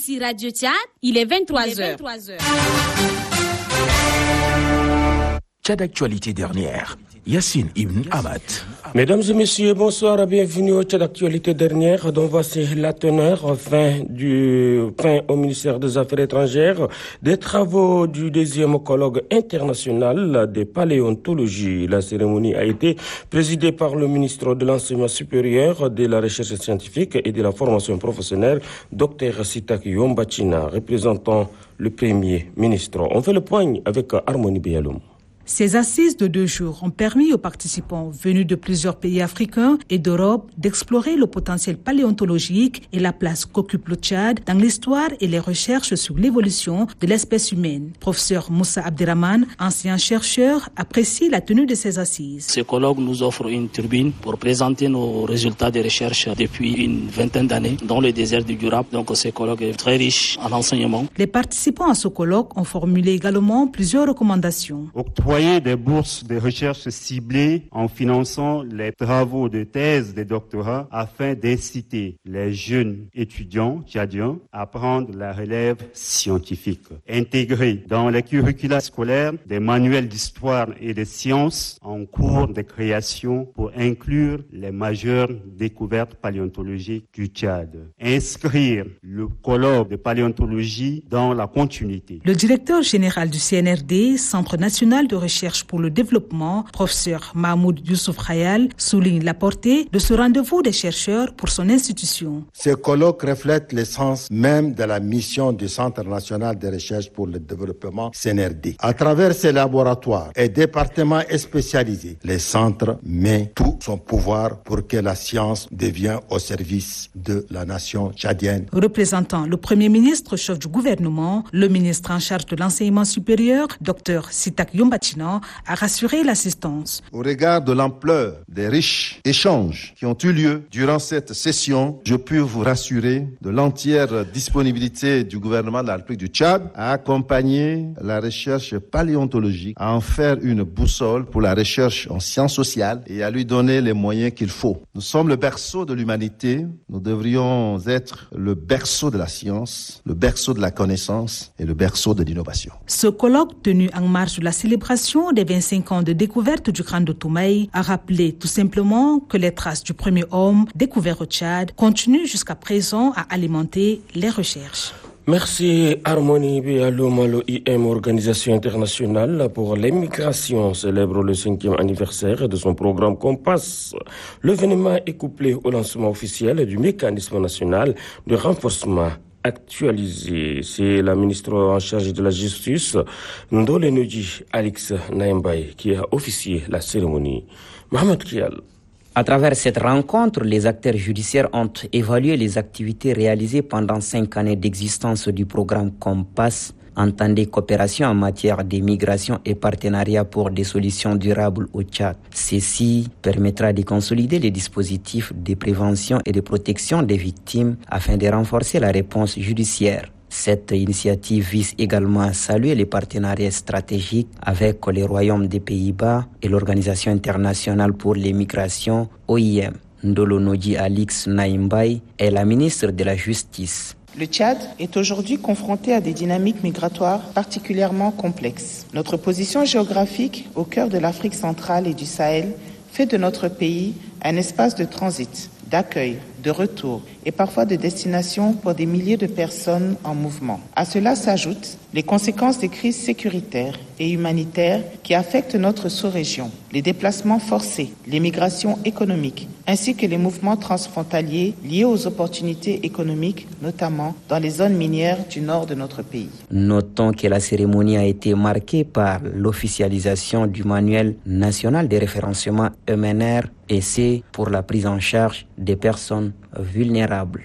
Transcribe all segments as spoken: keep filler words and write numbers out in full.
Ici Radio Tchad, il est vingt-trois heures. Tchad Actualité dernière. Yassine Ibn Ahmad. Mesdames et messieurs, bonsoir, bienvenue au Tchad Actualité dernière, dont voici la teneur, fin, du, fin au ministère des Affaires étrangères, des travaux du deuxième colloque international de paléontologie. La cérémonie a été présidée par le ministre de l'Enseignement supérieur, de la Recherche scientifique et de la formation professionnelle, Dr Sitak Yombachina, représentant le Premier ministre. On fait le point avec Harmonie Bialoum. Ces assises de deux jours ont permis aux participants venus de plusieurs pays africains et d'Europe d'explorer le potentiel paléontologique et la place qu'occupe le Tchad dans l'histoire et les recherches sur l'évolution de l'espèce humaine. Professeur Moussa Abderrahmane, ancien chercheur, apprécie la tenue de ces assises. Ce colloque nous offre une tribune pour présenter nos résultats de recherche depuis une vingtaine d'années dans le désert du Durab. Donc ce colloque est très riche en enseignements. Les participants à ce colloque ont formulé également plusieurs recommandations. Octroyer des bourses de recherche ciblées en finançant les travaux de thèse de doctorat afin d'inciter les jeunes étudiants tchadiens à prendre la relève scientifique. Intégrer dans les curricula scolaires des manuels d'histoire et de sciences en cours de création pour inclure les majeures découvertes paléontologiques du Tchad. Inscrire le colloque de paléontologie dans la continuité. Le directeur général du C N R D, Centre national de recherche pour le développement, professeur Mahmoud Youssouf Khayal, souligne la portée de ce rendez-vous des chercheurs pour son institution. Ce colloque reflète l'essence même de la mission du Centre national de recherche pour le développement C N R D. À travers ses laboratoires et départements spécialisés, le centre met tout son pouvoir pour que la science devienne au service de la nation tchadienne. Représentant le Premier ministre, chef du gouvernement, le ministre en charge de l'enseignement supérieur, Dr Sitak Yombachina, a rassuré l'assistance. Au regard de l'ampleur des riches échanges qui ont eu lieu durant cette session, je puis vous rassurer de l'entière disponibilité du gouvernement de la République du Tchad à accompagner la recherche paléontologique, à en faire une boussole pour la recherche en sciences sociales et à lui donner les moyens qu'il faut. Nous sommes le berceau de l'humanité, nous devrions être le berceau de la science, le berceau de la connaissance et le berceau de l'innovation. Ce colloque tenu en marge de la célébration des vingt-cinq ans de découverte du crâne de Toumaï a rappelé tout simplement que les traces du premier homme découvert au Tchad continuent jusqu'à présent à alimenter les recherches. Merci Harmonie Bialoum. Le I M, Organisation internationale pour l'immigration, célèbre le cinquième anniversaire de son programme Compass. L'événement est couplé au lancement officiel du mécanisme national de renforcement actualisé. C'est la ministre en charge de la justice, Ndole Nodji Alex Naimbaye, qui a officié la cérémonie. Mohamed Kial. À travers cette rencontre, les acteurs judiciaires ont évalué les activités réalisées pendant cinq années d'existence du programme Compass, entendez coopération en matière d'immigration et partenariat pour des solutions durables au Tchad. Ceci permettra de consolider les dispositifs de prévention et de protection des victimes afin de renforcer la réponse judiciaire. Cette initiative vise également à saluer les partenariats stratégiques avec les royaumes des Pays-Bas et l'Organisation internationale pour l'immigration, O I M. Ndolo Nodji Alex Naimbaye est la ministre de la Justice. Le Tchad est aujourd'hui confronté à des dynamiques migratoires particulièrement complexes. Notre position géographique au cœur de l'Afrique centrale et du Sahel fait de notre pays un espace de transit, d'accueil, de retour et parfois de destination pour des milliers de personnes en mouvement. À cela s'ajoutent les conséquences des crises sécuritaires et humanitaires qui affectent notre sous-région, les déplacements forcés, les migrations économiques, ainsi que les mouvements transfrontaliers liés aux opportunités économiques, notamment dans les zones minières du nord de notre pays. Notons que la cérémonie a été marquée par l'officialisation du manuel national de référencement M N R et c'est pour la prise en charge des personnes vulnérables.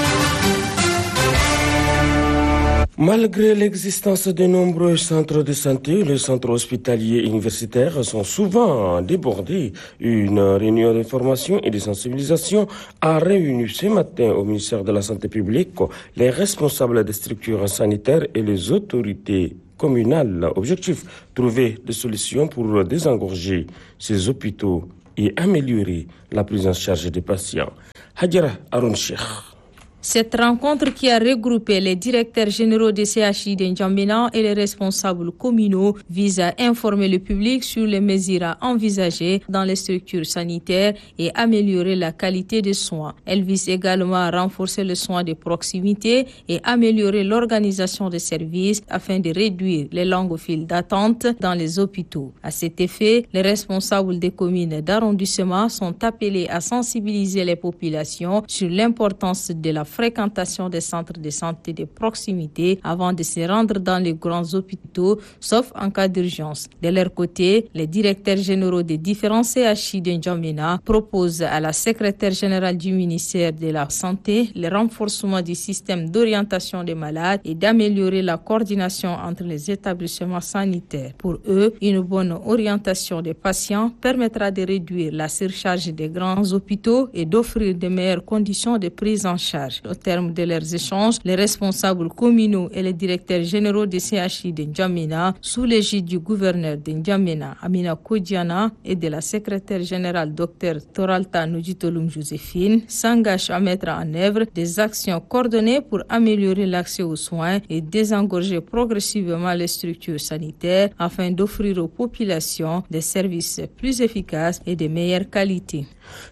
Malgré l'existence de nombreux centres de santé, les centres hospitaliers et universitaires sont souvent débordés. Une réunion d'information et de sensibilisation a réuni ce matin au ministère de la Santé publique les responsables des structures sanitaires et les autorités communales. Objectif, trouver des solutions pour désengorger ces hôpitaux et améliorer la prise en charge des patients. Hadjara Aroun Cheikh. Cette rencontre qui a regroupé les directeurs généraux des C H I de N'Djamena et les responsables communaux vise à informer le public sur les mesures à envisager dans les structures sanitaires et améliorer la qualité des soins. Elle vise également à renforcer le soin de proximité et améliorer l'organisation des services afin de réduire les longues files d'attente dans les hôpitaux. À cet effet, les responsables des communes d'arrondissement sont appelés à sensibiliser les populations sur l'importance de la fréquentation des centres de santé de proximité avant de se rendre dans les grands hôpitaux, sauf en cas d'urgence. De leur côté, les directeurs généraux des différents C H I de N'Djamena proposent à la secrétaire générale du ministère de la Santé le renforcement du système d'orientation des malades et d'améliorer la coordination entre les établissements sanitaires. Pour eux, une bonne orientation des patients permettra de réduire la surcharge des grands hôpitaux et d'offrir de meilleures conditions de prise en charge. Au terme de leurs échanges, les responsables communaux et les directeurs généraux des C H I de N'Djamena, sous l'égide du gouverneur de N'Djamena, Amina Kodiana, et de la secrétaire générale Dr Toralta Nujitolum Joséphine, s'engagent à mettre en œuvre des actions coordonnées pour améliorer l'accès aux soins et désengorger progressivement les structures sanitaires afin d'offrir aux populations des services plus efficaces et de meilleure qualité.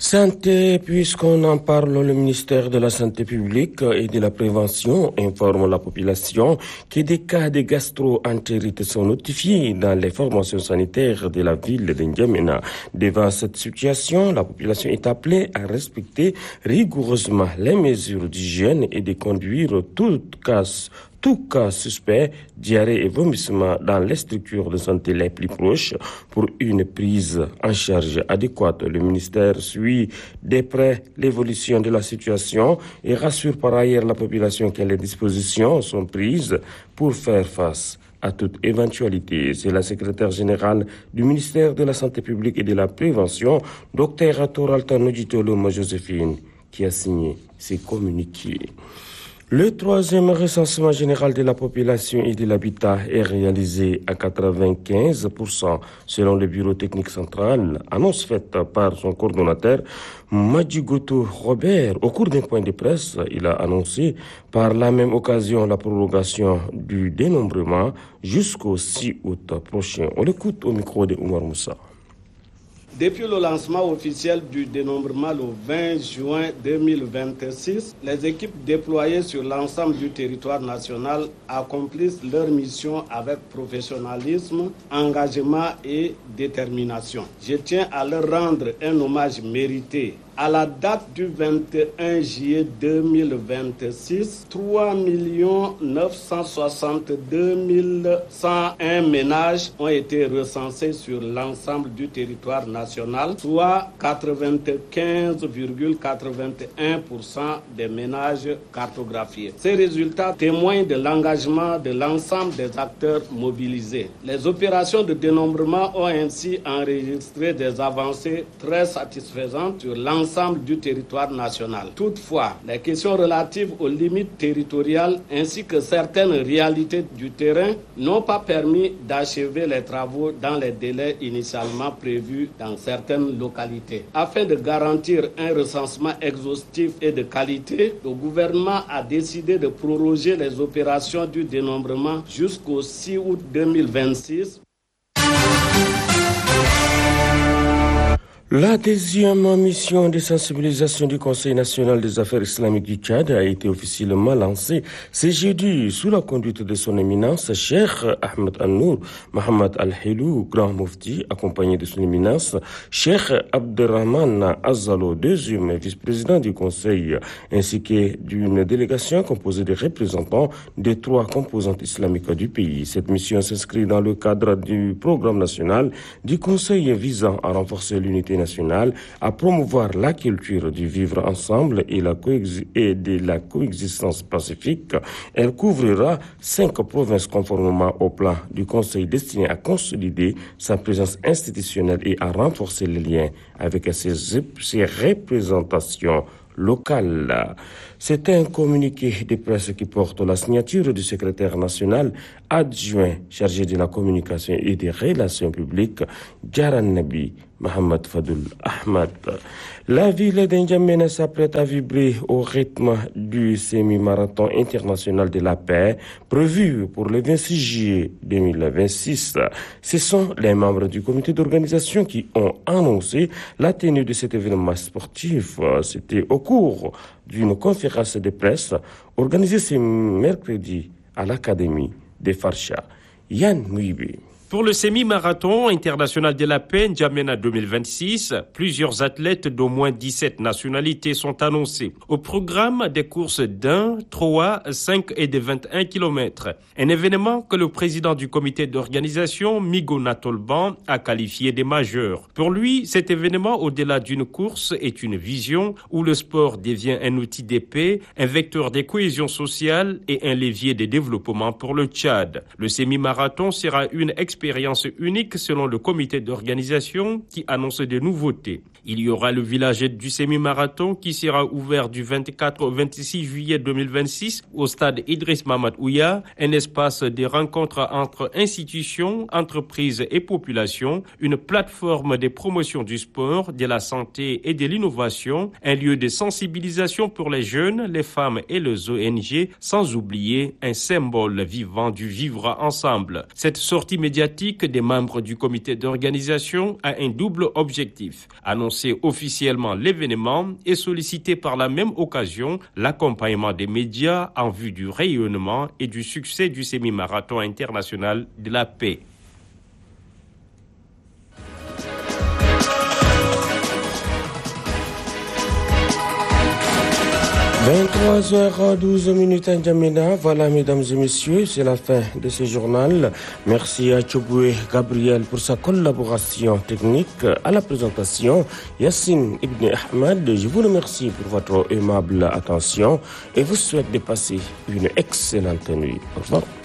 Santé, puisqu'on en parle, le ministère de la Santé publique et de la Prévention informe la population que des cas de gastro-entérite sont notifiés dans les formations sanitaires de la ville de N'Djamena. Devant cette situation, la population est appelée à respecter rigoureusement les mesures d'hygiène et de conduire toute casse Tout cas suspect, diarrhée et vomissement dans les structures de santé les plus proches pour une prise en charge adéquate. Le ministère suit de près l'évolution de la situation et rassure par ailleurs la population que les dispositions sont prises pour faire face à toute éventualité. C'est la secrétaire générale du ministère de la Santé publique et de la Prévention, Dr Toralta Nujitolum Joséphine, qui a signé ces communiqués. Le troisième recensement général de la population et de l'habitat est réalisé à quatre-vingt-quinze pour cent selon le bureau technique central, annonce faite par son coordonnateur Madjigoto Robert. Au cours d'un point de presse, il a annoncé par la même occasion la prorogation du dénombrement jusqu'au six août prochain. On l'écoute au micro de Oumar Moussa. Depuis le lancement officiel du dénombrement le vingt juin deux mille vingt-six, les équipes déployées sur l'ensemble du territoire national accomplissent leur mission avec professionnalisme, engagement et détermination. Je tiens à leur rendre un hommage mérité. À la date du vingt et un juillet deux mille vingt-six, trois millions neuf cent soixante-deux mille cent un ménages ont été recensés sur l'ensemble du territoire national, soit quatre-vingt-quinze virgule quatre-vingt-un pour cent des ménages cartographiés. Ces résultats témoignent de l'engagement de l'ensemble des acteurs mobilisés. Les opérations de dénombrement ont ainsi enregistré des avancées très satisfaisantes sur l'ensemble Ensemble du territoire national. Toutefois, les questions relatives aux limites territoriales ainsi que certaines réalités du terrain n'ont pas permis d'achever les travaux dans les délais initialement prévus dans certaines localités. Afin de garantir un recensement exhaustif et de qualité, le gouvernement a décidé de proroger les opérations du dénombrement jusqu'au six août deux mille vingt-six. La deuxième mission de sensibilisation du Conseil national des affaires islamiques du Tchad a été officiellement lancée ce jeudi sous la conduite de son éminence, Cheikh Ahmed Al-Nour Mohamed Al-Hilou, grand mufti, accompagné de son éminence, Cheikh Abderrahman Azalo, deuxième vice-président du Conseil, ainsi que d'une délégation composée de représentants des trois composantes islamiques du pays. Cette mission s'inscrit dans le cadre du programme national du Conseil visant à renforcer l'unité nationale, à promouvoir la culture du vivre ensemble et, la coexi- et de la coexistence pacifique. Elle couvrira cinq provinces conformément au plan du Conseil destiné à consolider sa présence institutionnelle et à renforcer les liens avec ses, ses représentations locales. C'est un communiqué de presse qui porte la signature du secrétaire national adjoint chargé de la communication et des relations publiques, Djaran Nabi Mohamed Fadoul Ahmad. La ville d'Injamena s'apprête à vibrer au rythme du semi-marathon international de la paix prévu pour le vingt-six juillet deux mille vingt-six. Ce sont les membres du comité d'organisation qui ont annoncé la tenue de cet événement sportif. C'était au cours d'une conférence de presse organisée ce mercredi à l'Académie de Farsha. Yann Mouibi. Pour le semi-marathon international de la paix N'Djamena deux mille vingt-six, plusieurs athlètes d'au moins dix-sept nationalités sont annoncés. Au programme des courses d'un, trois, cinq et de vingt et un kilomètres. Un événement que le président du comité d'organisation, Migo Natolban, a qualifié de majeur. Pour lui, cet événement, au-delà d'une course, est une vision où le sport devient un outil de paix, un vecteur de cohésion sociale et un levier de développement pour le Tchad. Le semi-marathon sera une expérience expérience unique selon le comité d'organisation qui annonce des nouveautés. Il y aura le village du semi-marathon qui sera ouvert du vingt-quatre au vingt-six juillet deux mille vingt-six au stade Idriss Mamad Ouya, un espace de rencontre entre institutions, entreprises et populations, une plateforme de promotion du sport, de la santé et de l'innovation, un lieu de sensibilisation pour les jeunes, les femmes et les O N G, sans oublier un symbole vivant du vivre ensemble. Cette sortie médiatique des membres du comité d'organisation a un double objectif. Annoncer officiellement l'événement et solliciter par la même occasion l'accompagnement des médias en vue du rayonnement et du succès du semi-marathon international de la paix. vingt-trois heures douze minutes à N'Djamena. Voilà, mesdames et messieurs, c'est la fin de ce journal. Merci à Tchoboué Gabriel pour sa collaboration technique. À la présentation, Yassine Ibn Ahmad. Je vous remercie pour votre aimable attention et vous souhaite de passer une excellente nuit. Au revoir.